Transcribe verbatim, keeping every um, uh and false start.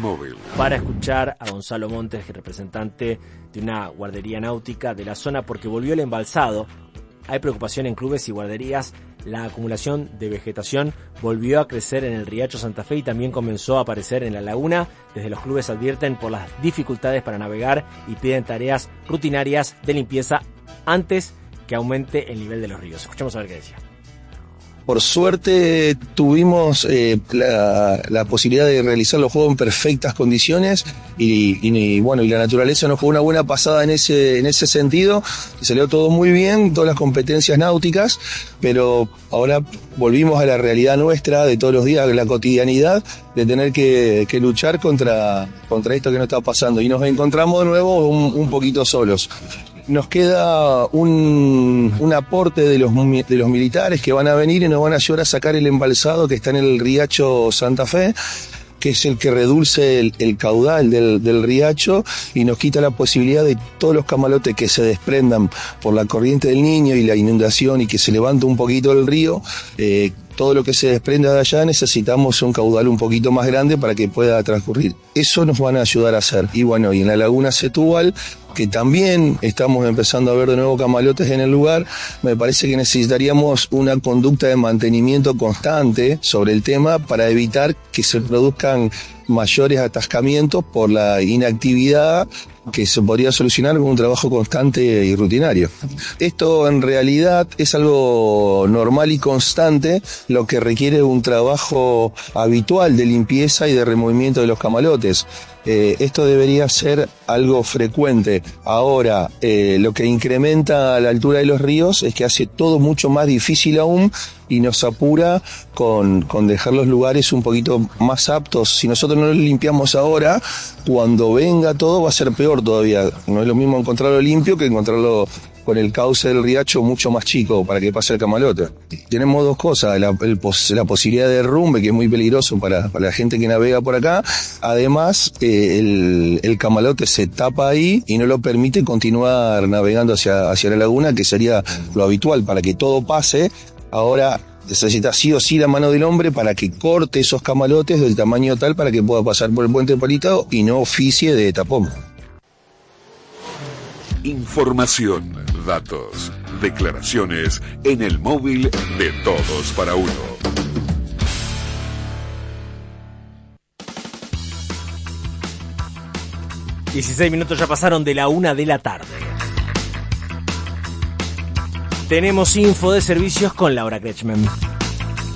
móvil. Para escuchar a Gonzalo Montes, representante de una guardería náutica de la zona, porque volvió el embalsado. Hay preocupación en clubes y guarderías. La acumulación de vegetación volvió a crecer en el Riacho Santa Fe y también comenzó a aparecer en la laguna. Desde los clubes advierten por las dificultades para navegar y piden tareas rutinarias de limpieza antes que aumente el nivel de los ríos. Escuchemos a ver qué decía. Por suerte tuvimos eh, la, la posibilidad de realizar los juegos en perfectas condiciones y, y, y bueno, y la naturaleza nos jugó una buena pasada en ese, en ese sentido. Salió todo muy bien, todas las competencias náuticas, pero ahora volvimos a la realidad nuestra de todos los días, la cotidianidad, de tener que, que luchar contra, contra esto que nos está pasando. Y nos encontramos de nuevo un, un poquito solos. Nos queda un, un aporte de los, de los militares que van a venir y nos van a ayudar a sacar el embalsado que está en el Riacho Santa Fe, que es el que redulce el, el caudal del, del riacho y nos quita la posibilidad de todos los camalotes que se desprendan por la corriente del Niño y la inundación y que se levante un poquito el río. Eh, todo lo que se desprenda de allá necesitamos un caudal un poquito más grande para que pueda transcurrir. Eso nos van a ayudar a hacer. Y bueno, y en la laguna Setúbal, que también estamos empezando a ver de nuevo camalotes en el lugar, me parece que necesitaríamos una conducta de mantenimiento constante sobre el tema para evitar que se produzcan mayores atascamientos por la inactividad que se podría solucionar con un trabajo constante y rutinario. Esto en realidad es algo normal y constante, lo que requiere un trabajo habitual de limpieza y de removimiento de los camalotes. Eh, esto debería ser algo frecuente. Ahora, eh, lo que incrementa la altura de los ríos es que hace todo mucho más difícil aún y nos apura con, con dejar los lugares un poquito más aptos. Si nosotros no los limpiamos ahora, cuando venga todo va a ser peor todavía. No es lo mismo encontrarlo limpio que encontrarlo con el cauce del riacho mucho más chico para que pase el camalote. Tenemos dos cosas, la, el, la posibilidad de derrumbe, que es muy peligroso para, para la gente que navega por acá. Además, eh, el, el camalote se tapa ahí y no lo permite continuar navegando hacia, hacia la laguna, que sería lo habitual. Para que todo pase, ahora necesita sí o sí la mano del hombre para que corte esos camalotes del tamaño tal para que pueda pasar por el puente de Paritao y no oficie de tapón. Información, datos, declaraciones en el móvil de Todos para Uno. dieciséis minutos ya pasaron de la una de la tarde. Tenemos info de servicios con Laura Kretschmann.